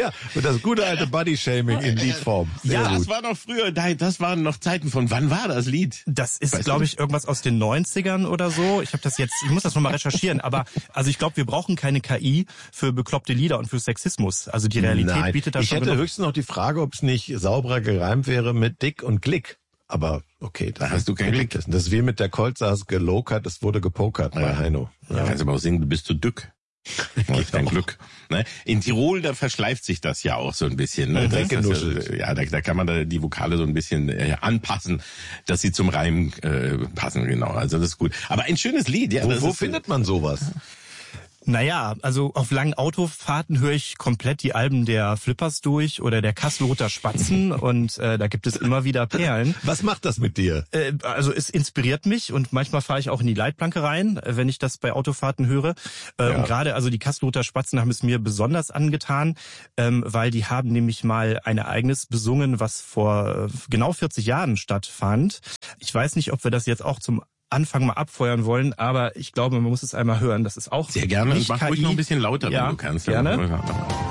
Ja, und das gute alte Bodyshaming in Liedform. Sehr Ja, gut. das war noch früher, das waren noch Zeiten von, wann war das Lied? Das ist, glaube ich, irgendwas aus den 90ern oder so. Ich muss das nochmal recherchieren, aber also ich glaube, wir brauchen keine KI für bekloppte Lieder und für Sexismus. Also die Realität bietet das schon. Ich hätte höchstens noch die Frage, ob es nicht sauberer gereimt wäre mit Dick und Klick. Aber okay, da hast du keinen Klick. Das ist wie mit der Colt saß gelokert, es wurde gepokert bei Heino. Ja, kannst aber auch singen, du bist zu dick. Geht dein Glück. Ne? In Tirol, da verschleift sich das ja auch so ein bisschen. Ne? Da kann man da die Vokale so ein bisschen anpassen, dass sie zum Reim passen, genau. Also das ist gut. Aber ein schönes Lied. Ja, Wo findet man sowas? Naja, also auf langen Autofahrten höre ich komplett die Alben der Flippers durch oder der Kasselruther Spatzen und da gibt es immer wieder Perlen. Was macht das mit dir? Also es inspiriert mich und manchmal fahre ich auch in die Leitplanke rein, wenn ich das bei Autofahrten höre. Und gerade also die Kasselruther Spatzen haben es mir besonders angetan, weil die haben nämlich mal ein Ereignis besungen, was vor genau 40 Jahren stattfand. Ich weiß nicht, ob wir das jetzt auch zum Anfang mal abfeuern wollen, aber ich glaube, man muss es einmal hören. Das ist auch sehr gerne. Nicht Mach KI. ruhig noch ein bisschen lauter, wenn du kannst. Gerne.